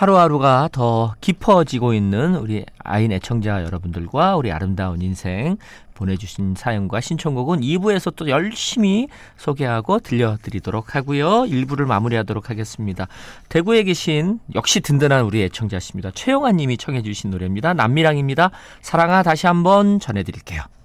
하루하루가 더 깊어지고 있는 우리 아인 애청자 여러분들과 우리 아름다운 인생 보내주신 사연과 신청곡은 2부에서 또 열심히 소개하고 들려드리도록 하고요. 1부를 마무리하도록 하겠습니다. 대구에 계신 역시 든든한 우리 애청자십니다. 최영아 님이 청해 주신 노래입니다. 남미랑입니다. 사랑아 다시 한번 전해드릴게요.